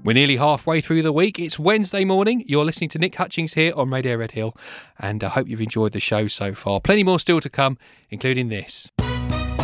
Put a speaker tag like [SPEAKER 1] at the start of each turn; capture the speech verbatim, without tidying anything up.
[SPEAKER 1] We're nearly halfway through the week. It's Wednesday morning. You're listening to Nick Hutchings here on Radio Red Hill, and I hope you've enjoyed the show so far. Plenty more still to come, including this.